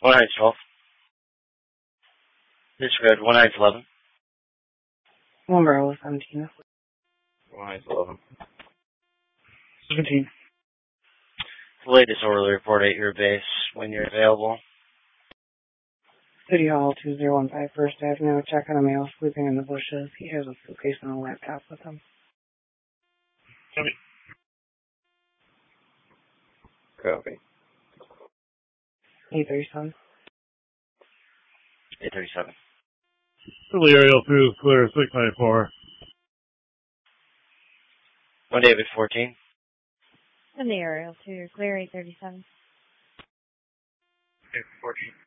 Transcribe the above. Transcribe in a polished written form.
1912. Disregard 1911. 1 Bravo 17. 1911. 17. The latest orderly report at your base when you're available. City Hall 2015 First Avenue. Check on a male sleeping in the bushes. He has a suitcase and a laptop with him. Copy. 837. 837. Philly Aerial 2 is clear, 694. One David 14. Philly Aerial 2, clear 837. David 14.